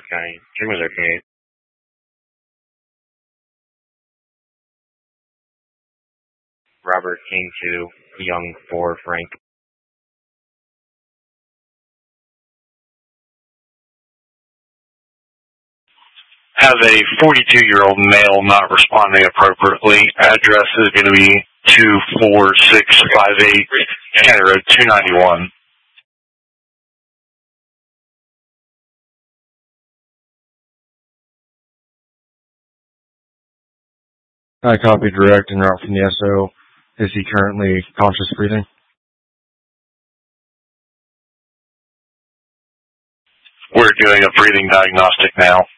County. Jim was okay. Robert King 2, Young 4, Frank. Has a 42-year-old male not responding appropriately. Address is going to be 24658 County Road 291. I copy direct en route from the SO. Is he currently conscious breathing? We're doing a breathing diagnostic now.